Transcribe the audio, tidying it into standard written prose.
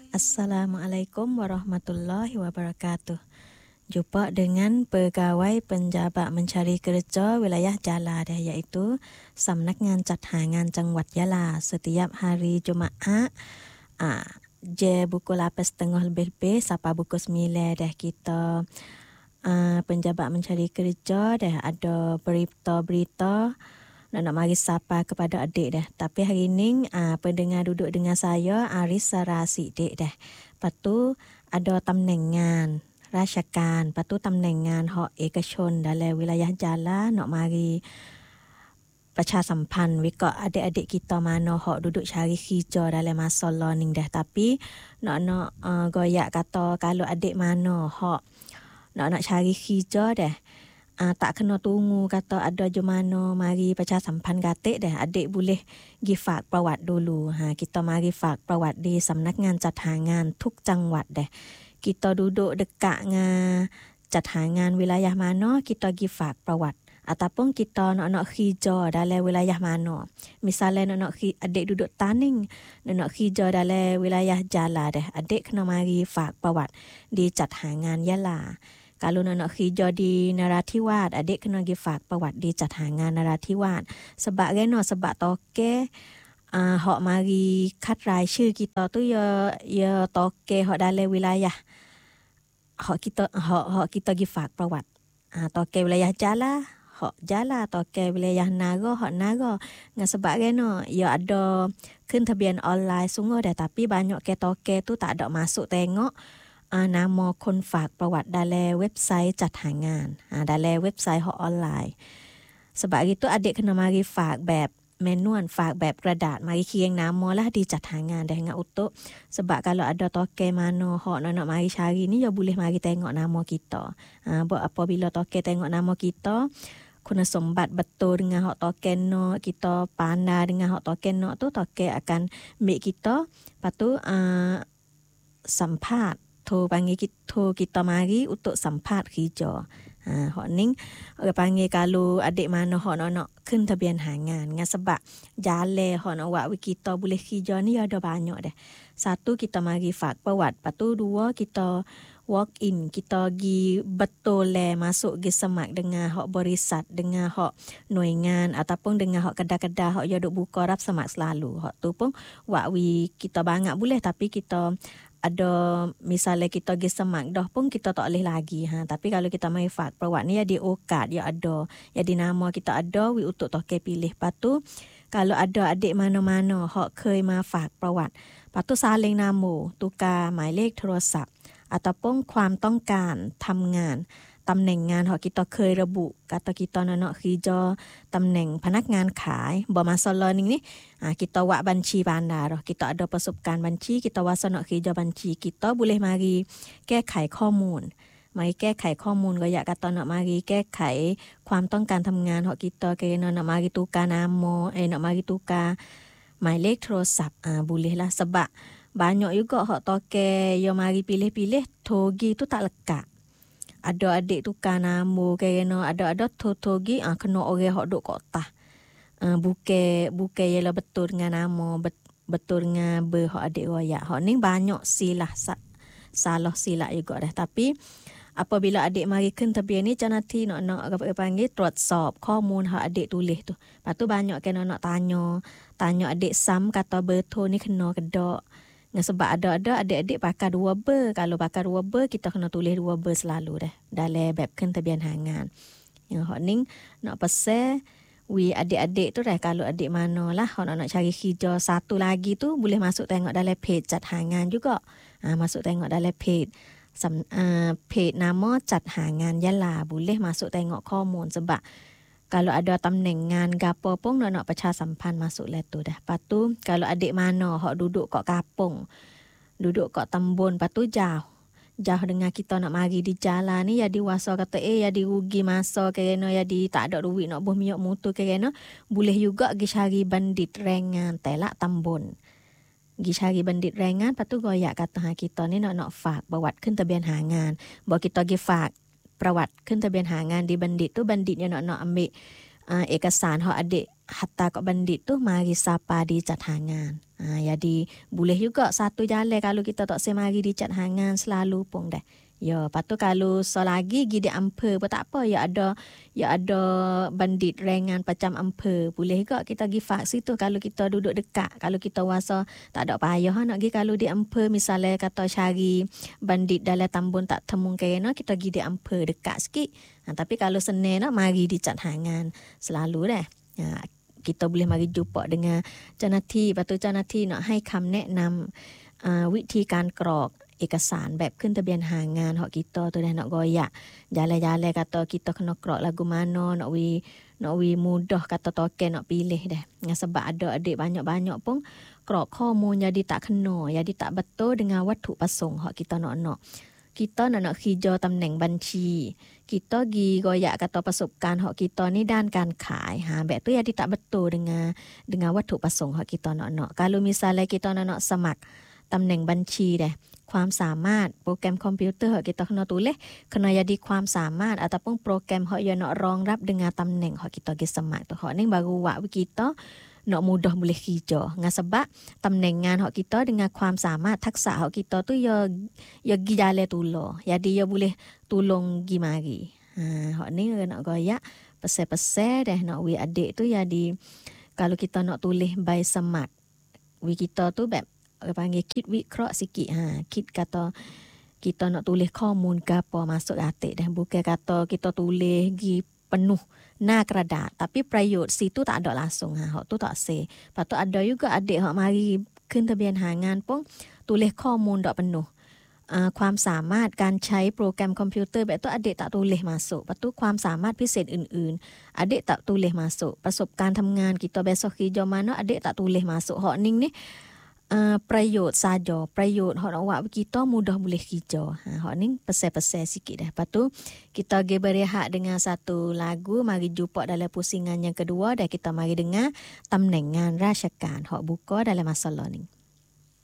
Assalamualaikum warahmatullahi wabarakatuh. Jumpa dengan pegawai penjabat mencari kerja wilayah Jala dah, iaitu Samnakngan Cathangan Jangwat Yala setiap hari Jumaat je pukul 8.30 lebih sampai pukul 9 dah kita penjabat mencari kerja dah ada berita-berita nak mari sapa kepada adik dah. Tapi hari ni pendengar duduk dengan saya Aris Sarasi dik dah. Lepas tu ada tamnengan rasakan, lepas tu tamnengan hak เอกชน dalam wilayah Jala nak mari ประชาสัมพันธ์ wika adik-adik kita mana hak duduk cari kerja dalam masa learning dah. Tapi nak goyak kata kalau adik mana hak nak cari kerja dah, tak kena tunggu kata ada je mana mari ประชาสัมพันธ์ gatik dah. Adik boleh giฝากประวัติ dulu. Kita mari ฝากประวัติ di Samnakngan Cathangan ทุกจังหวัด dah. Kita duduk dekat dengan Cathangan wilayah mana, kita gi ฝากประวัติ ataupun kita nak kerja dalam wilayah mana. Misalnya nak adik duduk Taning, nak kerja dalam wilayah Jala dah, adik kena mari ฝาก ประวัติ di Cathangan Yala. Kalau nak kerja di Narathiwat, adik kena gi ฝาก ประวัติ di Cathangan Narathiwat. Sebab rena sebab toke hak mari kat rayaชื่อ kita tu ya toke hak dalam wilayah hak kita gi ฝาก ประวัติ toke wilayah Jala hak Jala, toke wilayah Naga hak Naga. Dengan sebab rena ya ada ขึ้นทะเบียน online sungguh dah, tapi banyak ke toke tu tak ada masuk tengok nama คน ฝาก ประวัติ dalam website Cathangan, dalam website hak online. Sebab itu adik kena mari ฝาก แบบ manual, ฝาก แบบ กระดาษ mari kirim nama lah di Cathangan dah dengan untuk. Sebab kalau ada toke mana hak nak mari cari ni, ya boleh mari tengok nama kita. Apabila toke tengok nama kita, kuna sombat betul dengan hak toke nak, kita pandai dengan hak toke nak tu, toke akan make kita. Lepas tu สัมภาษณ์ panggil kita mari untuk สัมภาษณ์ kerja. Hak ni orang panggil kalau adik mana hak nak ขึ้นทะเบียนหางาน. Dengan sebab jalan hak nak buat kita boleh kerja ni ada banyak dah. Satu, kita mari ฝาก ประวัติ. Lepas tu dua, kita walk in, kita gi betul masuk gi semak dengan hak berisat, dengan hak หน่วยงาน ataupun dengan hak kedai-kedai hak duk buka rap semak selalu. Hak tu pun wak kita banyak boleh, tapi kita ada misalnya kita gi semak dah pun kita tak boleh lagi. Tapi kalau kita mai ฝาก ประวัติ ni ya di okat, ya ada, ya di nama kita ada untuk toke pilih. Lepas tu kalau ada adik mana-mana hak เคยมา ฝาก ประวัติ lepas tu saling nama, tukar หมายเลขโทรศัพท์ ataupun ความต้องการทำงาน ตำแหน่งงานhak kita เคยระบุ kata kita nak kerja ตำแหน่งพนักงานขาย bermasa learning ni, kita buat banci bandar, kita ada persukan banci, kita wasa nak kerja banci, kita boleh mari แก้ไขข้อมูล mari แก้ไขข้อมูล ก็อยาก kata nak mari แก้ไขความต้องการทำงาน hak kita kena nak mari tukar nama, nak mari tukar หมายเลขโทรศัพท์ boleh lah. Sebab banyak juga hak toke yang mari pilih-pilih togi tu tak lekat. Ada adik tukar nama kena ada togi kena orang hak duk kota. Bukan ialah betul dengan nama, betul dengan ber hak adik royak. Hak ni banyak salah silap juga dah. Tapi apabila adik mari ขึ้น ทะเบียน ni, เจ้าหน้าที่nak panggil ตรวจสอบข้อมูล hak adik tulis tu. Lepas tu banyak kena nak tanya adik sam kata betul ni kena kedak. Dengan sebab ada adik-adik pakai 2 ber. Kalau pakai 2 ber, kita kena tulis 2 ber selalu dah dalam แบบ ขึ้น ทะเบียน hangan. Yang hak ni nak pasal adik-adik tu dah, kalau adik mana lah hak nak cari kerja satu lagi tu, boleh masuk tengok dalam page Cathangan juga. Masuk tengok dalam page nama Cathangan Yala, boleh masuk tengok ข้อมูล sebab kalau ada ตำแหน่งงาน gapo pun nak ประชาสัมพันธ์ masuk lah tu dah. Lepas tu kalau adik mana hak duduk kat kampung, duduk kat tambun, lepas tu jauh dengan kita nak mari di jalan ni, ya di wasa kata ya di rugi masa kerana ya di tak ada duit nak buh minyak motor kerana, boleh juga pergi cari bandit rengan telak tambun. Pergi cari bandit rengan, lepas tu goyak kata kita ni nak ฝาก ประวัติ ขึ้น ทะเบียน หางาน บอก kita gi ฝาก ประวัติ ขึ้น ทะเบียน หางาน di bandit tu, banditnya nak ambil เอกสารhak adik hantar kat bandit tu mari sapa di cat hangan. Jadi boleh juga satu jalan kalau kita tak semari di cat hangan selalu pun dah. Ya, lepas tu kalau selagi gi di amper pun tak apa, ya ada bandit rengan macam amper. Boleh juga kita gi faks situ kalau kita duduk dekat. Kalau kita rasa tak ada payah nak gi kalau di amper, misalnya kata cari bandit dalam tambun tak temu kerana, kita gi di amper dekat sikit. Tapi kalau Senin nak mari di cat hangan selalu dah. Kita boleh mari jumpa dengan เจ้าหน้าที่ lepas tu เจ้าหน้าที่ nak ให้คำแนะนำวิธีการกรอกเอกสารแบบขึ้นทะเบียนหางานhak kita tu dah nak goyak jalan-jalan kata kita kena krok lagu mana nak wi mudah kata token nak pilih dah. Sebab ada adik banyak-banyak pun krokข้อมูล jadi tak kena, jadi tak betul dengan วัตถุประสงค์ hak kita nak kita nak hijau ตำแหน่งบัญชี kita gi goyak kata ประสบการณ์ hak kita ni ด้านการขาย แบบtu jadi tak betul dengan วัตถุประสงค์ hak kita nak. Kalau misalnya kita nak semarak ตำแหน่งบัญชีdah ความสามารถโปรแกรมคอมพิวเตอร์ hak kita kena tulis kena jadi ความสามารถ ataupun program hak yang nak rongap dengan ตำแหน่ง hak kita gi semak tu. Hak ni baru buat kita nak mudah boleh hijau. Sebab ตำแหน่งงาน hak kita dengan ความสามารถ taksa hak kita tu ya gi jalan tolong. Jadi ya boleh tolong gi mari. Hak ni nak goyak pasal-pasal dah nak wi adik tu jadi kalau kita nak tulis by semak. Wi kita tuแบบpanggil kit wikrok sikit. Kit kata kita nak tulis ข้อมูล gapo masuk atik dah. Bukan kata kita tulis gi penuhหน้ากระดาษ tapi ประโยชน์ situ tak ada langsung. Hak tu tak se. Lepas tu ada juga adik hak mari ขึ้นทะเบียนหางาน pun ตุเลขข้อมูล tak penuh. ความสามารถการใช้โปรแกรมคอมพิวเตอร์แบบตัว adik tak tulis masuk. Lepas tu ความสามารถพิเศษอื่นๆ adik tak tulis masuk. ประสบการณ์ทำงาน kita besok hijau mana adik tak tulis masuk. Hak ning ni ประโยชน์ saja. ประโยชน์ hak nak buat kita mudah boleh hijau. Hak ni pasal-pasal sikit dah. Lepas tu kita pergi berehat dengan satu lagu. Mari jumpa dalam pusingan yang kedua. Dan kita mari dengar ตำแหน่งงานราชการ hak buka dalam masalah ni.